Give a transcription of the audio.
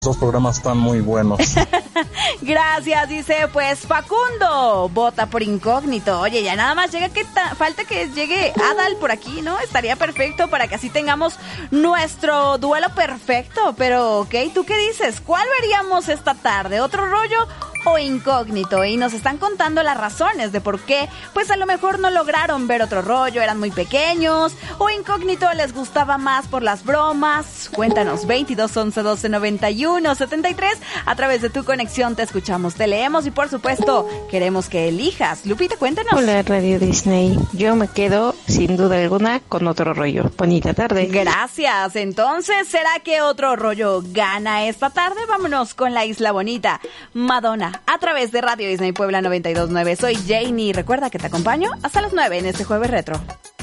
Esos programas están muy buenos. Gracias, dice pues Facundo, vota por Incógnito. Oye, ya nada más llega falta que llegue Adal por aquí, ¿no? Estaría perfecto para que así tengamos nuestro duelo perfecto. Pero, ok, ¿tú qué dices? ¿Cuál veríamos esta tarde? ¿Otro rollo o Incógnito? Y nos están contando las razones de por qué, pues a lo mejor no lograron ver Otro Rollo, eran muy pequeños, o Incógnito les gustaba más por las bromas. Cuéntanos, 22 11 12 91 73, a través de tu conexión te escuchamos, te leemos y por supuesto queremos que elijas. Lupita, cuéntanos. Hola, Radio Disney. Yo me quedo sin duda alguna con Otro Rollo. Bonita tarde. Gracias. Entonces, ¿será que Otro Rollo gana esta tarde? Vámonos con La Isla Bonita, Madonna, a través de Radio Disney Puebla 92.9. Soy Janie y recuerda que te acompaño hasta las 9 en este Jueves Retro.